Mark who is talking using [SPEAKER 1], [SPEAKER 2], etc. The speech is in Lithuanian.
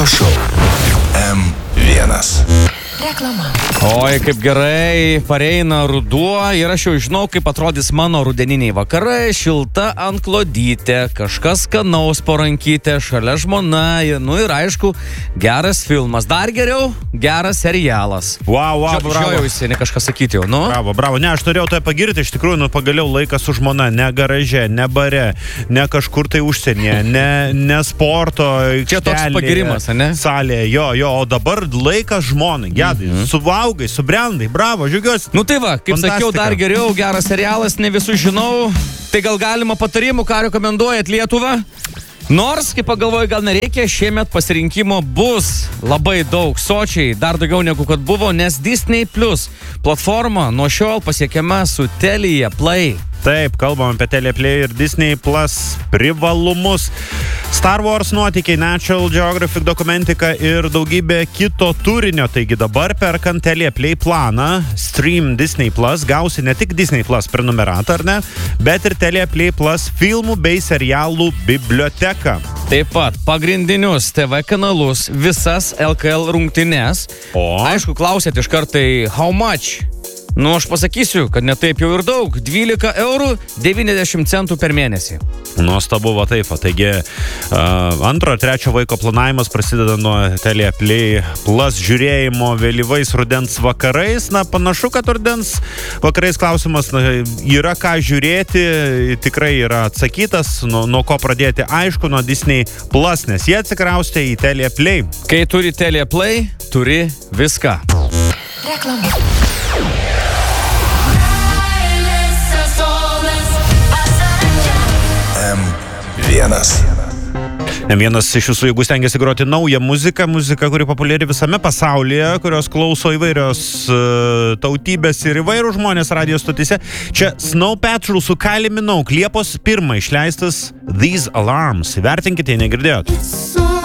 [SPEAKER 1] šou M1.
[SPEAKER 2] Reklama.
[SPEAKER 3] Oi, kaip gerai, pareina ruduo ir aš jau žinau, kaip atrodys mano rudeniniai vakarai, šilta antklodytė, kažkas skanaus po rankytę, šalia žmona, nu ir aišku, geras filmas. Dar geriau, geras serialas.
[SPEAKER 4] Wow, bravo.
[SPEAKER 3] Žiojausi, ne kažką sakyti jau, nu?
[SPEAKER 4] Bravo. Ne, aš turėjau tai pagirti, iš tikrųjų, pagaliau laikas su žmona, ne garaže, ne bare, ne kažkur tai užsienyje, ne sporto aikštelėje.
[SPEAKER 3] Čia toks pagirimas, ne?
[SPEAKER 4] Salėje, jo, o dabar laikas žmonai, gedai, suvaugai, subrendai, bravo, džiugiuosi.
[SPEAKER 3] Nu tai va, kaip
[SPEAKER 4] Fantastika.
[SPEAKER 3] sakiau, dar geriau, geras serialas, ne visus žinau, tai gal galima patarimų, ką rekomenduojat Lietuvą? Nors, kaip pagalvoju, gal nereikia, šiemet pasirinkimo bus labai daug, sočiai, dar daugiau negu kad buvo, nes Disney Plus platforma nuo šiol pasiekiama su Telia Play.
[SPEAKER 4] Taip, kalbam apie Telia Play ir Disney Plus privalumus. Star Wars nuotykiai, National Geographic dokumentika ir daugybė kito turinio. Taigi dabar perkant Telia Play planą, Stream Disney Plus, gausi ne tik Disney Plus prenumeratą, ar ne, bet ir Telia Play Plus filmų bei serialų biblioteką.
[SPEAKER 3] Taip pat pagrindinius TV kanalus, visas LKL rungtynes. Aišku, klausėt iš kartai, how much? Nu, aš pasakysiu, kad netaip jau ir daug. 12 eurų 90 centų per mėnesį.
[SPEAKER 4] Nuostabu, va taip. Taigi, antro ir trečio vaiko planavimas prasideda nuo Telia Play Plus žiūrėjimo vėlyvais rudens vakarais. Na, panašu, kad rudens vakarais klausimas yra ką žiūrėti, tikrai yra atsakytas, nuo ko pradėti, aišku, nuo Disney Plus, nes jie atsikraustė į Telia Play.
[SPEAKER 3] Kai turi Telia Play, turi viską.
[SPEAKER 2] Reklama.
[SPEAKER 4] Vienas iš jūsų, jeigu stengiasi groti naują muziką, kuri populiari visame pasaulyje, kurios klauso įvairios tautybės ir įvairių žmonės radio stotyse. Čia Snow Patrol su Kylie Minogue, Liepos 1 išleistas These Alarms. Įvertinkite, jei negirdėjot.